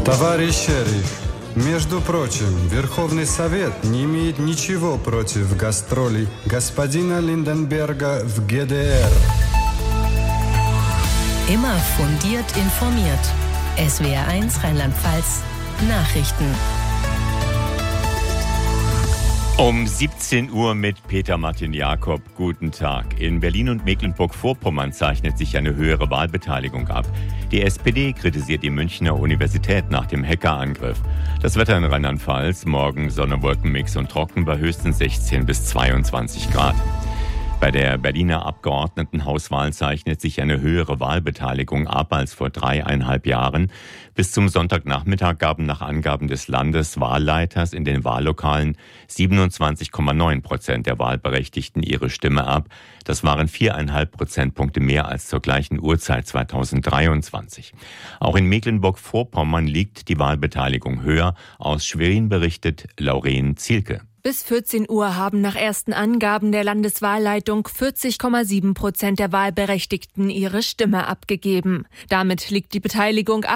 Товарищ шериф, между прочим, Верховный Совет не имеет ничего против гастролей господина Lindenberger в ГДР. Immer fundiert informiert. SWR1 Rheinland-Pfalz Nachrichten. Um 17 Uhr mit Peter Martin Jakob. Guten Tag. In Berlin und Mecklenburg-Vorpommern zeichnet sich eine höhere Wahlbeteiligung ab. Die SPD kritisiert die Münchner Universität nach dem Hackerangriff. Das Wetter in Rheinland-Pfalz: morgen Sonne, Wolkenmix und trocken bei höchstens 16 bis 22 Grad. Bei der Berliner Abgeordnetenhauswahl zeichnet sich eine höhere Wahlbeteiligung ab als vor 3,5 Jahren. Bis zum Sonntagnachmittag gaben nach Angaben des Landeswahlleiters in den Wahllokalen 27,9% der Wahlberechtigten ihre Stimme ab. Das waren 4,5 Prozentpunkte mehr als zur gleichen Uhrzeit 2023. Auch in Mecklenburg-Vorpommern liegt die Wahlbeteiligung höher. Aus Schwerin berichtet Lauren Zielke. Bis 14 Uhr haben nach ersten Angaben der Landeswahlleitung 40,7% der Wahlberechtigten ihre Stimme abgegeben. Damit liegt die Beteiligung